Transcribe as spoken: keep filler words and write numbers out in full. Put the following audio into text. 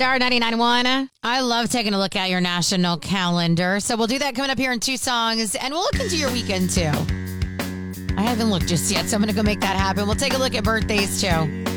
Star ninety-nine point one. I love taking a look at your national calendar. So we'll do that coming up here in two songs. And we'll look into your weekend, too. I haven't looked just yet, so I'm going to go make that happen. We'll take a look at birthdays, too.